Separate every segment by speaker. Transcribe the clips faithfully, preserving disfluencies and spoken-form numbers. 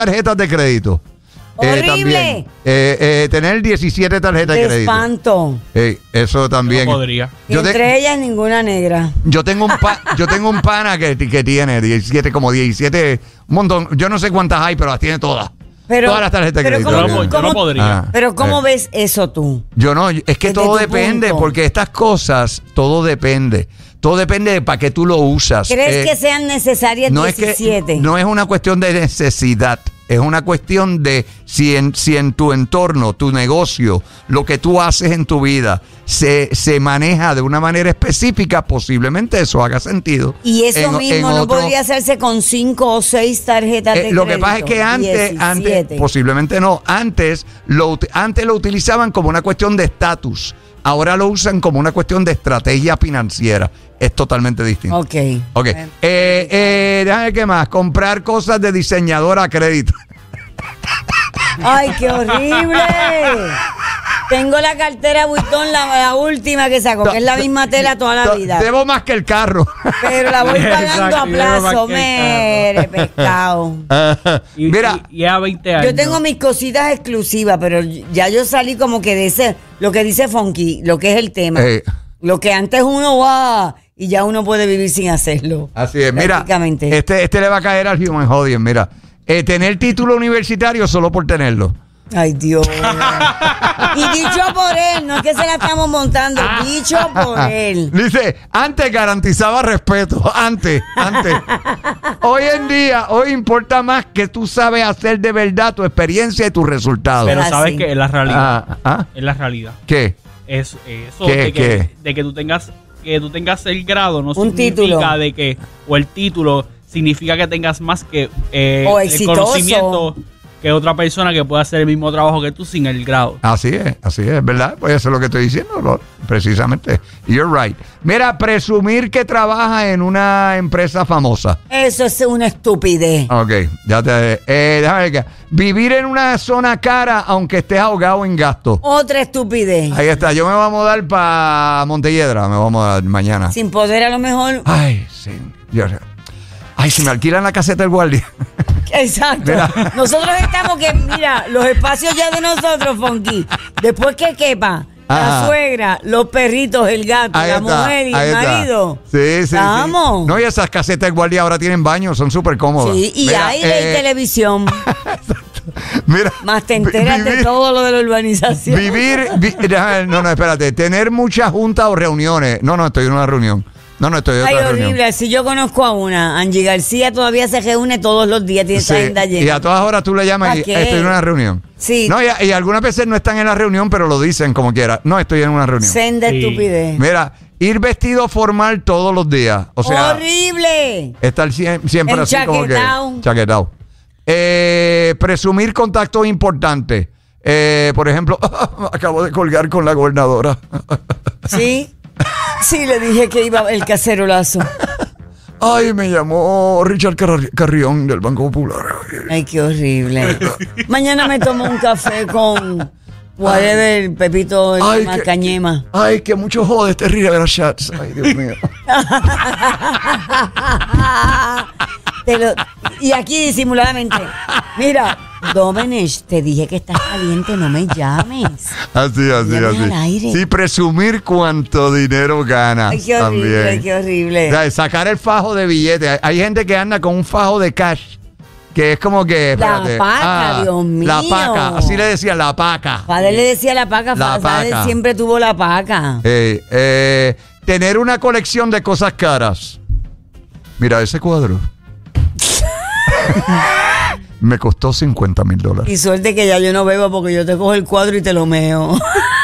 Speaker 1: tarjetas de crédito.
Speaker 2: Horrible.
Speaker 1: Eh, también, eh, eh, tener diecisiete tarjetas de, de crédito.
Speaker 2: Espanto.
Speaker 1: Eh, eso también.
Speaker 3: No podría.
Speaker 2: Y
Speaker 1: Yo
Speaker 2: entre
Speaker 1: te,
Speaker 2: ellas ninguna negra.
Speaker 1: Yo tengo un pa, yo tengo un pana que, que tiene diecisiete, como diecisiete, un montón. Yo no sé cuántas hay, pero las tiene todas.
Speaker 2: Pero,
Speaker 1: todas las tarjetas de
Speaker 2: pero
Speaker 1: crédito.
Speaker 2: ¿cómo,
Speaker 3: Yo no, yo no
Speaker 2: cómo-
Speaker 3: podría.
Speaker 1: Ah,
Speaker 2: pero ¿cómo
Speaker 1: eh.
Speaker 2: ves eso tú?
Speaker 1: Yo no, es que
Speaker 2: Desde
Speaker 1: todo
Speaker 2: tu
Speaker 1: depende,
Speaker 2: punto.
Speaker 1: porque estas cosas, todo depende. Todo depende de para qué tú lo usas.
Speaker 2: ¿Crees
Speaker 1: Eh,
Speaker 2: que sean necesarias
Speaker 1: no es
Speaker 2: diecisiete?
Speaker 1: que no es una cuestión de necesidad, es una cuestión de si en, si en tu entorno, tu negocio, lo que tú haces en tu vida se, se maneja de una manera específica, posiblemente eso haga sentido.
Speaker 2: Y eso
Speaker 1: En-
Speaker 2: mismo
Speaker 1: en
Speaker 2: no
Speaker 1: otro-
Speaker 2: podría hacerse con cinco o seis tarjetas
Speaker 1: Eh,
Speaker 2: de
Speaker 1: lo
Speaker 2: crédito.
Speaker 1: que pasa es que antes, antes,
Speaker 2: diecisiete.
Speaker 1: posiblemente no, antes lo, ut- antes lo utilizaban como una cuestión de estatus. Ahora lo usan como una cuestión de estrategia financiera. Es totalmente distinto.
Speaker 2: Ok.
Speaker 1: Ok. Eh, eh, déjame ver qué más. Comprar cosas de diseñador a crédito.
Speaker 2: ¡Ay, qué horrible! Tengo la cartera Vuitton, la, la última que saco, que es la misma tela toda la vida.
Speaker 1: Debo más que el carro.
Speaker 2: Pero la voy pagando
Speaker 3: Exacto,
Speaker 2: a
Speaker 3: yo
Speaker 2: plazo,
Speaker 3: no me
Speaker 2: mere, pescado.
Speaker 3: Y,
Speaker 1: Mira.
Speaker 3: y, y a veinte años.
Speaker 2: Yo tengo mis cositas exclusivas, pero ya yo salí como que de ese, lo que dice Funky, lo que es el tema.
Speaker 1: Eh.
Speaker 2: Lo que antes uno va y ya uno puede vivir sin hacerlo.
Speaker 1: Así es. Mira,
Speaker 2: Prácticamente.
Speaker 1: este, este le va a caer al Human Hodien. Mira, eh, tener título universitario solo por tenerlo.
Speaker 2: Ay, Dios. Y dicho por él, no es que se la estamos montando, dicho por él.
Speaker 1: Dice, antes garantizaba respeto. Antes, antes. Hoy en día, hoy importa más que tú sabes hacer de verdad tu experiencia y tus resultados.
Speaker 3: Pero
Speaker 2: Ah,
Speaker 3: sabes
Speaker 2: sí.
Speaker 3: que es la realidad.
Speaker 1: Ah, ah.
Speaker 3: Es la realidad.
Speaker 1: ¿Qué?
Speaker 3: Es eso
Speaker 1: ¿Qué,
Speaker 3: de, que,
Speaker 1: qué?
Speaker 3: de que tú tengas que tú tengas el grado no
Speaker 2: Un
Speaker 3: significa
Speaker 2: título.
Speaker 3: de que o el título significa que tengas más que eh,
Speaker 2: O
Speaker 3: el
Speaker 2: exitoso.
Speaker 3: conocimiento que otra persona que pueda hacer el mismo trabajo que tú sin el grado.
Speaker 1: Así es, así es, ¿verdad? Pues eso es lo que estoy diciendo, Lord, precisamente. You're right. Mira, presumir que trabaja en una empresa famosa.
Speaker 2: Eso es una estupidez.
Speaker 1: Ok, ya te... Eh, déjame ver acá. Vivir en una zona cara aunque estés ahogado en gastos.
Speaker 2: Otra estupidez.
Speaker 1: Ahí está, yo me voy a mudar para Montelledra, me voy a mudar mañana.
Speaker 2: Sin poder a lo mejor.
Speaker 1: Ay, sí. Yo- ay, si me alquilan la caseta del guardia.
Speaker 2: Exacto.
Speaker 1: Mira.
Speaker 2: Nosotros estamos que, mira, los espacios ya de nosotros, Funky. Después que quepa, la
Speaker 1: Ajá.
Speaker 2: suegra, los perritos, el gato,
Speaker 1: Ahí
Speaker 2: la
Speaker 1: está,
Speaker 2: mujer y
Speaker 1: ahí
Speaker 2: el
Speaker 1: está.
Speaker 2: marido.
Speaker 1: Sí, sí,
Speaker 2: Vamos.
Speaker 1: sí. No, y esas casetas del guardia ahora tienen baño, son súper cómodas.
Speaker 2: Sí, y
Speaker 1: Mira,
Speaker 2: aire
Speaker 1: eh,
Speaker 2: y televisión.
Speaker 1: Mira,
Speaker 2: Más te enteras de
Speaker 1: vivir-
Speaker 2: todo lo de la urbanización.
Speaker 1: Vivir, vi- déjame- no, no, espérate, tener muchas juntas o reuniones. No, no, estoy en una reunión. No, no, estoy en
Speaker 2: Ay,
Speaker 1: otra reunión.
Speaker 2: horrible. Si yo conozco a una, Angie García todavía se reúne todos los días, tiene esa
Speaker 1: Sí,
Speaker 2: agenda
Speaker 1: y
Speaker 2: llena.
Speaker 1: a todas horas tú le llamas
Speaker 2: ¿Pa
Speaker 1: y
Speaker 2: qué?
Speaker 1: estoy en una reunión.
Speaker 2: Sí.
Speaker 1: No, y, y algunas veces no están en la reunión, pero lo dicen como quiera. No, estoy en una reunión.
Speaker 2: Senda
Speaker 3: Sí.
Speaker 2: estupidez.
Speaker 1: Mira, ir vestido formal todos los días. O sea,
Speaker 2: ¡Horrible!
Speaker 1: estar sie- siempre así como que
Speaker 2: Enchaquetao.
Speaker 1: chaquetado. Eh, presumir contactos importantes. Eh, por ejemplo, acabo de colgar con la gobernadora.
Speaker 2: ¿Sí? Sí, le dije que iba el cacerolazo.
Speaker 1: Ay, me llamó Richard Carri- Carrión del Banco Popular.
Speaker 2: Ay, qué horrible. Mañana me tomo un café con whatever, Pepito
Speaker 1: Ay, que-
Speaker 2: Macañema.
Speaker 1: Ay, que mucho jode este Rivera Chats. Ay, Dios mío.
Speaker 2: Te lo- y aquí disimuladamente. Mira, Domenech, te dije que estás caliente, no me llames.
Speaker 1: Así, así,
Speaker 2: Llame
Speaker 1: así.
Speaker 2: al aire.
Speaker 1: Sí, presumir cuánto dinero ganas.
Speaker 2: Ay, qué horrible,
Speaker 1: también.
Speaker 2: qué horrible.
Speaker 1: O sea, sacar el fajo de billetes. Hay, hay gente que anda con un fajo de cash. Que es como que.
Speaker 2: La
Speaker 1: espérate,
Speaker 2: paca, Dios mío.
Speaker 1: La paca, así le decían, la paca.
Speaker 2: Padre le decía la paca,
Speaker 1: La
Speaker 2: Padre
Speaker 1: paca.
Speaker 2: siempre tuvo la paca.
Speaker 1: Eh, eh, tener una colección de cosas caras. Mira, ese cuadro. Me costó cincuenta mil dólares.
Speaker 2: Y suerte que ya yo no bebo porque yo te cojo el cuadro y te lo meo.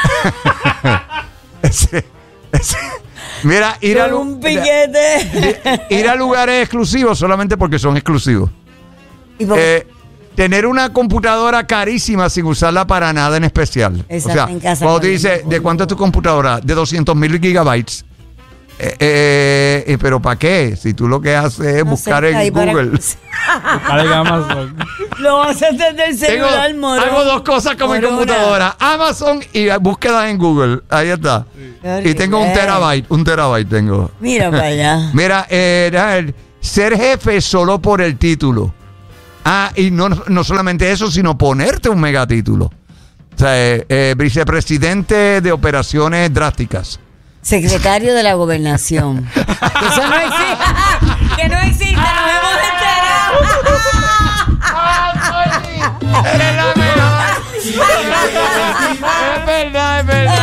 Speaker 1: Ese- ese- Mira, ir a,
Speaker 2: Con
Speaker 1: lu-
Speaker 2: un piquete.
Speaker 1: ir a lugares exclusivos solamente porque son exclusivos.
Speaker 2: Y porque-
Speaker 1: Eh, tener una computadora carísima sin usarla para nada en especial.
Speaker 2: Exacto,
Speaker 1: o sea,
Speaker 2: en casa
Speaker 1: cuando te
Speaker 2: con-
Speaker 1: dice, ¿de cuánto es tu computadora? De doscientos mil gigabytes. Eh, eh, eh, pero ¿para qué? Si tú lo que haces es
Speaker 2: no
Speaker 1: buscar
Speaker 2: sé,
Speaker 1: en
Speaker 2: ahí para-
Speaker 1: Google.
Speaker 3: Buscar en Amazon.
Speaker 2: Lo haces desde el
Speaker 1: Tengo,
Speaker 2: celular, moro.
Speaker 1: hago dos cosas con mi
Speaker 2: Morona.
Speaker 1: computadora. Amazon y búsquedas en Google. Ahí está.
Speaker 2: Qué
Speaker 1: Y tengo un
Speaker 2: horrible.
Speaker 1: terabyte. Un terabyte tengo.
Speaker 2: Mira para allá.
Speaker 1: Mira, eh, Rael, ser jefe solo por el título. Ah, y no, no solamente eso, sino ponerte un megatítulo. O sea, eh, eh, vicepresidente de operaciones drásticas.
Speaker 2: Secretario de la gobernación. Que eso no existe. Que no existe, nos hemos enterado.
Speaker 1: Eres la mejor. Es verdad, es verdad.